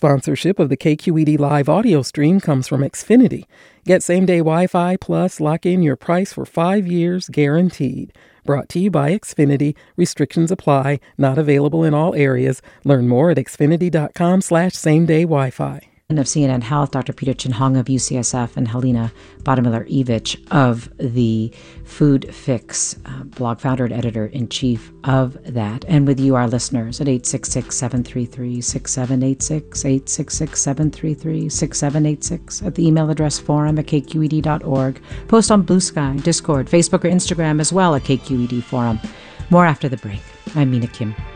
Sponsorship of the KQED live audio stream comes from Xfinity. Get same-day Wi-Fi plus lock in your price for 5 years guaranteed. Brought to you by Xfinity. Restrictions apply. Not available in all areas. Learn more at xfinity.com/same-day Wi-Fi. Of CNN Health, Dr. Peter Chin-Hong of UCSF, and Helena Bodemiller-Evich of the Food Fix, blog founder and editor-in-chief of that. And with you, our listeners, at 866-733-6786, 866-733-6786, at the email address forum@kqed.org. Post on Blue Sky, Discord, Facebook, or Instagram as well at KQED Forum. More after the break. I'm Mina Kim.